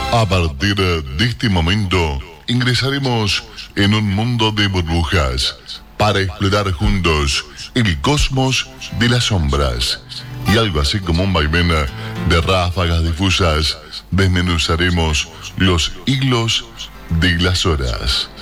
A partir de este momento, ingresaremos en un mundo de burbujas para explorar juntos el cosmos de las sombras. Y algo así como un vaivén de ráfagas difusas, desmenuzaremos los hilos de las horas.